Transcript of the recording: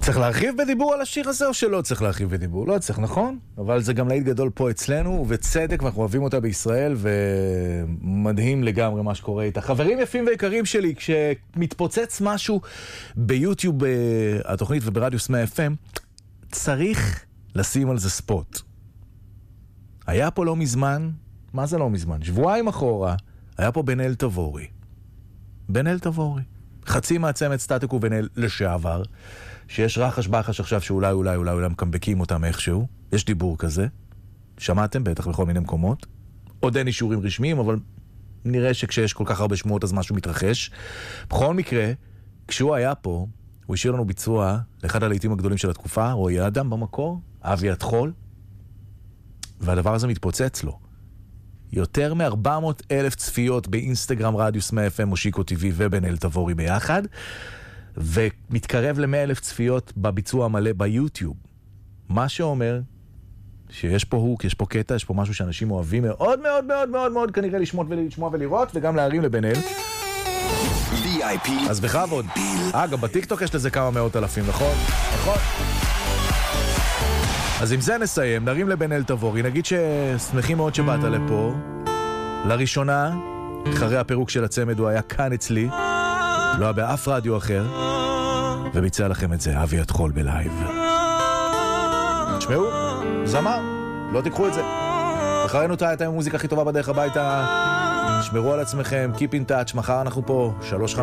צריך להרחיב בדיבור על השיר הזה או שלא צריך להרחיב בדיבור? לא צריך, נכון? אבל זה גם להיט גדול פה אצלנו, ובצדק, ואנחנו אוהבים אותה בישראל, ומדהים לגמרי מה שקורה איתה. חברים יפים ויקרים שלי, כשמתפוצץ משהו ביוטיוב, התוכנית וברדיוס 100 FM, צריך לשים על זה ספוט. היה פה לא מזמן, מה זה לא מזמן? שבועיים אחורה, היה פה בן אל תבורי. בן אל תבורי. חצי מהצמד סטטיקו בן אל לשעבר, שיש רחש בחש עכשיו שאולי מקמבקים אותם איכשהו. יש דיבור כזה. שמעתם בטח בכל מיני מקומות. עוד אין אישורים רשמיים, אבל נראה שכשיש כל כך הרבה שמועות אז משהו מתרחש. בכל מקרה, כשהוא היה פה, הוא השאיר לנו ביצוע לאחד הלהיטים הגדולים של התקופה, רועי אדם במקור, אבי התחול, והדבר הזה מתפוצץ לו. יותר מ-400,000 צפיות באינסטגרם רדיוס 100 FM, מושיקו טבעי ובן אל תבורי ביחד, ומתקרב ל100,000 צפיות בביצוע המלא ביוטיוב. מה שאומר שיש פה הוק, יש פה קטע, יש פה משהו שאנשים אוהבים מאוד מאוד מאוד מאוד מאוד כנראה לשמוע ולראות, וגם להרים לבן אל. VIP. אז בכבוד. גם בטיקטוק יש לזה כמה מאות אלפים, נכון? נכון. אז עם זה נסיים, נרים לבן אל תבורי, נגיד ששמחים מאוד שבאת לפה. לראשונה, אחרי הפירוק של הצמד הוא היה כאן אצלי, לא היה באף רדיו אחר, וביצע לכם את זה, אבי התחול בלייב. תשמעו, זמר, לא תיקחו את זה. אחרינו תהיה המוזיקה הכי טובה בדרך הביתה, תשמרו על עצמכם, keep in touch, מחר אנחנו פה, 3